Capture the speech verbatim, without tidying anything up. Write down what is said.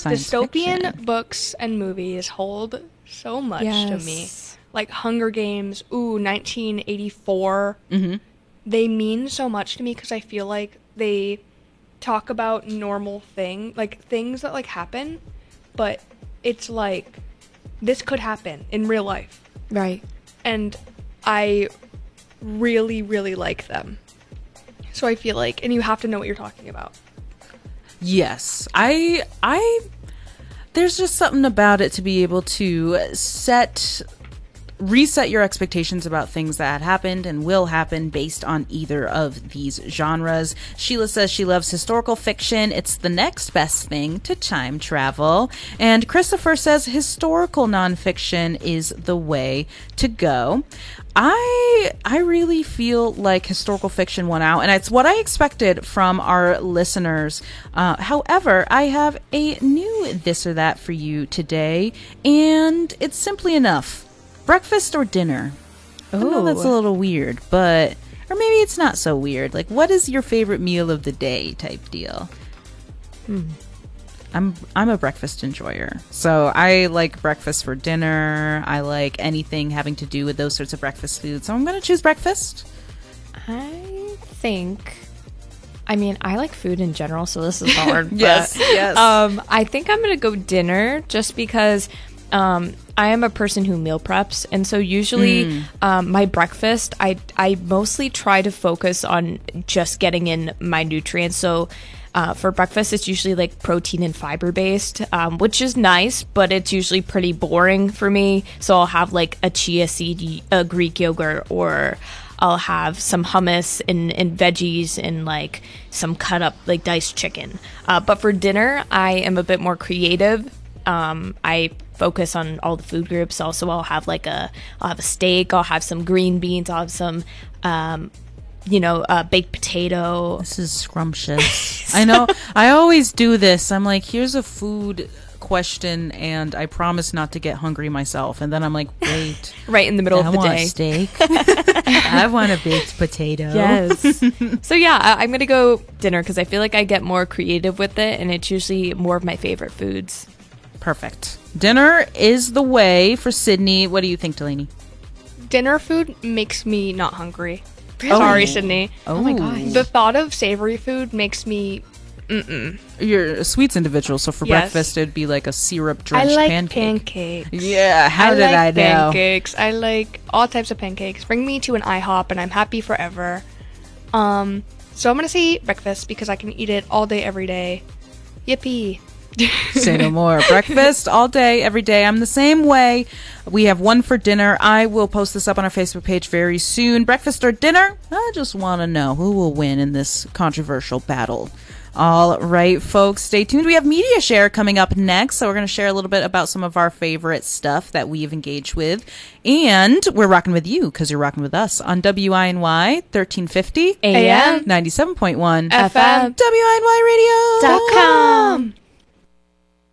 science dystopian fiction. books and movies hold so much Yes. to me. Like Hunger Games, ooh, nineteen eighty-four. Mm-hmm. They mean so much to me because I feel like they talk about normal thing, like things that like happen, but it's like this could happen in real life. Right. And I really, really like them. So I feel like, and you have to know what you're talking about. Yes. I, I, there's just something about it to be able to set, reset your expectations about things that happened and will happen based on either of these genres. Sheila says she loves historical fiction. It's the next best thing to time travel. And Christopher says historical nonfiction is the way to go. I I really feel like historical fiction won out, and it's what I expected from our listeners. Uh, however, I have a new this or that for you today, and it's simply enough. Breakfast or dinner? I know that's a little weird, but... Or maybe it's not so weird. Like, what is your favorite meal of the day type deal? Hmm. I'm I'm a breakfast enjoyer. So I like breakfast for dinner. I like anything having to do with those sorts of breakfast foods. So I'm going to choose breakfast. I think... I mean, I like food in general, so this is hard. Yes, but, yes. Um, I think I'm going to go dinner just because... Um, I am a person who meal preps, and so usually Mm. um, my breakfast, I I mostly try to focus on just getting in my nutrients. So uh, for breakfast, it's usually like protein and fiber based, um, which is nice, but it's usually pretty boring for me. So I'll have like a chia seed, a Greek yogurt, or I'll have some hummus and, and veggies and like some cut up like diced chicken. Uh, but for dinner, I am a bit more creative. Um, I focus on all the food groups. Also, I'll have like a, I'll have a steak. I'll have some green beans. I'll have some, um, you know, uh, baked potato. This is scrumptious. I know. I always do this. I'm like, here's a food question, and I promise not to get hungry myself. And then I'm like, wait. Right in the middle I of the want day. a steak. I want a baked potato. Yes. So yeah, I, I'm gonna go dinner because I feel like I get more creative with it, and it's usually more of my favorite foods. Perfect. Dinner is the way for Sydney. What do you think, Delaney? Dinner food makes me not hungry. Really? Sorry, Sydney. Oh, my gosh. The thought of savory food makes me mm-mm. You're a sweets individual, so for Yes. breakfast it'd be like a syrup I drenched like pancake. pancakes. Yeah, how I did like I know? pancakes. I like all types of pancakes. Bring me to an IHOP and I'm happy forever. Um, so I'm gonna say breakfast because I can eat it all day, every day. Yippee! Say no more. Breakfast all day, every day. I'm the same way. We have one for dinner. I will post this up on our Facebook page very soon. Breakfast or dinner? I just want to know who will win in this controversial battle. All right, folks, stay tuned. We have Media Share coming up next, so we're going to share a little bit about some of our favorite stuff that we've engaged with. And we're rocking with you because you're rocking with us on W I N Y thirteen fifty A M ninety-seven point one F M W I N Y radio dot com.